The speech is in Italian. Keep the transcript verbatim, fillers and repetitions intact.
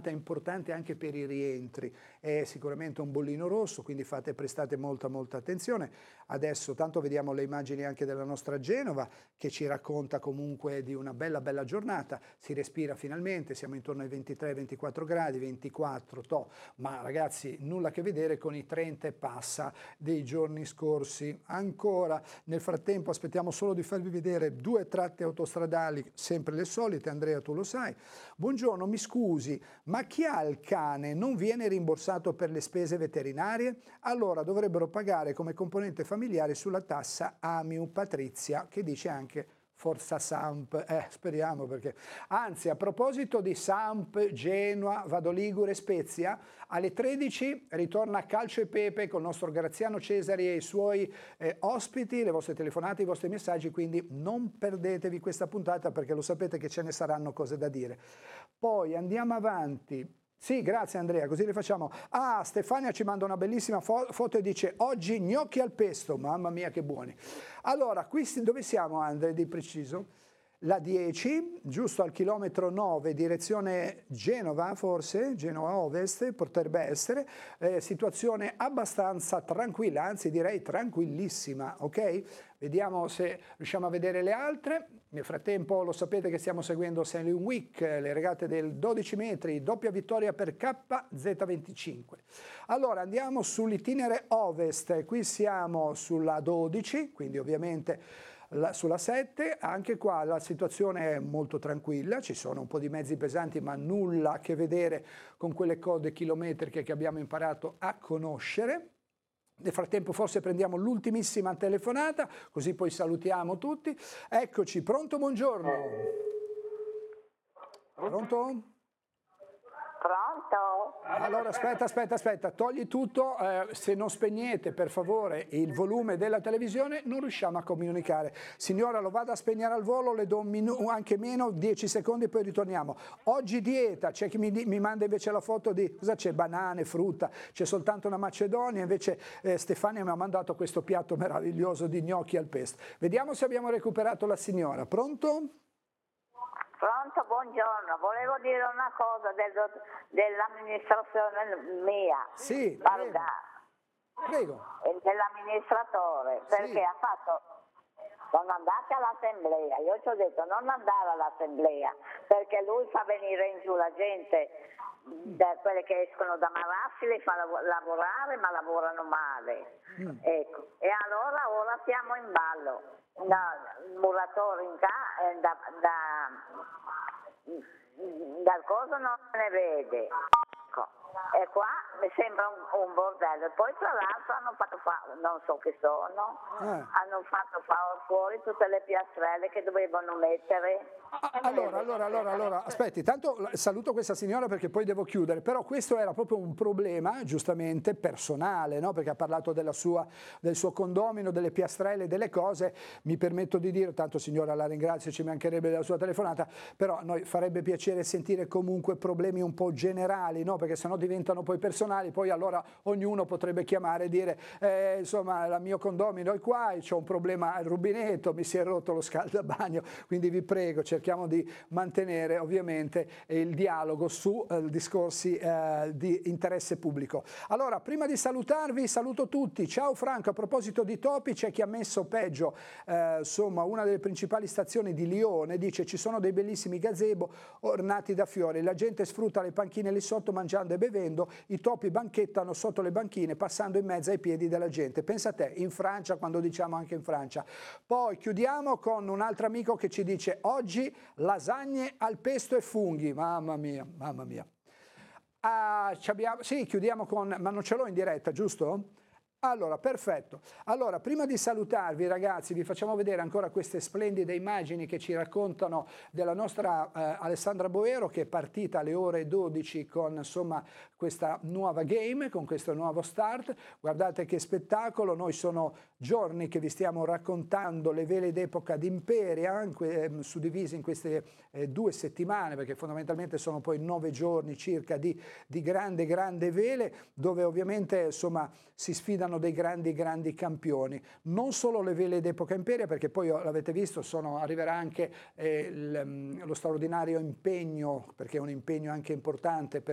giornata importante anche per i rientri, è sicuramente un bollino rosso, quindi fate, prestate molta molta attenzione. Adesso tanto vediamo le immagini anche della nostra Genova che ci racconta comunque di una bella bella giornata, si respira finalmente, siamo intorno ai ventitré ventiquattro gradi, ventiquattro to, ma ragazzi nulla a che vedere con i trenta e passa dei giorni scorsi. Ancora nel frattempo aspettiamo solo di farvi vedere due tratte autostradali, sempre le solite, Andrea tu lo sai. Buongiorno, mi scusi, ma chi ha il cane non viene rimborsato per le spese veterinarie? Allora dovrebbero pagare come componente familiare sulla tassa AMIU. Patrizia, che dice anche Forza Samp, eh, speriamo perché... Anzi, a proposito di Samp, Genoa, Vado Ligure, Spezia, alle tredici ritorna Calcio e Pepe con il nostro Graziano Cesari e i suoi eh, ospiti, le vostre telefonate, i vostri messaggi, quindi non perdetevi questa puntata perché lo sapete che ce ne saranno cose da dire. Poi andiamo avanti. Sì, grazie Andrea, così le facciamo. Ah, Stefania ci manda una bellissima fo foto e dice oggi gnocchi al pesto, mamma mia che buoni. Allora, qui dove siamo Andrea di preciso? La dieci, giusto al chilometro nove, direzione Genova forse, Genova Ovest, potrebbe essere, eh, situazione abbastanza tranquilla, anzi direi tranquillissima, ok? Vediamo se riusciamo a vedere le altre. Nel frattempo lo sapete che stiamo seguendo Sailing Week, le regate del dodici metri, doppia vittoria per K Z venticinque. Allora andiamo sull'itinere Ovest, qui siamo sulla dodici, quindi ovviamente... La, sulla sette, anche qua la situazione è molto tranquilla, ci sono un po' di mezzi pesanti ma nulla a che vedere con quelle code chilometriche che abbiamo imparato a conoscere. Nel frattempo forse prendiamo l'ultimissima telefonata, così poi salutiamo tutti. Eccoci, pronto, buongiorno. Pronto? Pronto? Allora aspetta, aspetta, aspetta, togli tutto, eh, se non spegnete per favore il volume della televisione non riusciamo a comunicare. Signora lo vado a spegnere al volo, le do un minuto, anche meno, dieci secondi e poi ritorniamo. Oggi dieta, c'è chi mi, mi manda invece la foto di, cosa c'è, banane, frutta, c'è soltanto una macedonia, invece eh, Stefania mi ha mandato questo piatto meraviglioso di gnocchi al pesto. Vediamo se abbiamo recuperato la signora, pronto? Pronto, buongiorno. Volevo dire una cosa del, dell'amministrazione mia. Sì, Prego. Prego. Dell'amministratore, perché sì. ha fatto... Sono andata all'assemblea, io ci ho detto non andare all'assemblea, perché lui fa venire in giù la gente, da quelle che escono da Marassi, le fa lavorare, ma lavorano male. Mm. Ecco. E allora ora siamo in ballo. No, il muratore in ca eh, da, da, dal coso non se ne vede. Ecco. E qua mi sembra un, un bordello. E poi tra l'altro hanno fatto fare, non so che sono, eh. hanno fatto fare fuori tutte le piastrelle che dovevano mettere. Allora, allora, allora, allora, aspetti, tanto saluto questa signora perché poi devo chiudere, però questo era proprio un problema, giustamente, personale, no? Perché ha parlato della sua, del suo condomino, delle piastrelle, delle cose, mi permetto di dire, tanto signora la ringrazio, ci mancherebbe la sua telefonata, però a noi farebbe piacere sentire comunque problemi un po' generali, no? Perché sennò diventano poi personali, poi allora ognuno potrebbe chiamare e dire, eh, insomma, il mio condomino è qua, c'ho un problema al rubinetto, mi si è rotto lo scaldabagno, quindi vi prego, cerchiamo di mantenere ovviamente il dialogo su eh, discorsi eh, di interesse pubblico. Allora, prima di salutarvi, saluto tutti. Ciao Franco, a proposito di topi, c'è chi ha messo peggio, eh, insomma, una delle principali stazioni di Lione, dice ci sono dei bellissimi gazebo ornati da fiori, la gente sfrutta le panchine lì sotto mangiando e bevendo, i topi banchettano sotto le banchine passando in mezzo ai piedi della gente. Pensa a te, in Francia, quando diciamo anche in Francia. Poi chiudiamo con un altro amico che ci dice oggi lasagne al pesto e funghi, mamma mia, mamma mia. Ah, abbiamo, sì, chiudiamo con, ma non ce l'ho in diretta, giusto? Allora, perfetto. Allora, prima di salutarvi ragazzi, vi facciamo vedere ancora queste splendide immagini che ci raccontano della nostra eh, Alessandra Boero, che è partita alle ore dodici con insomma questa nuova game, con questo nuovo start. Guardate che spettacolo, noi sono giorni che vi stiamo raccontando le vele d'epoca d'Imperia, eh, suddivisi in queste eh, due settimane, perché fondamentalmente sono poi nove giorni circa di, di grande, grande vele, dove ovviamente insomma si sfidano dei grandi grandi campioni, non solo le vele d'epoca Imperia, perché poi l'avete visto, sono, arriverà anche eh, il, lo straordinario impegno, perché è un impegno anche importante per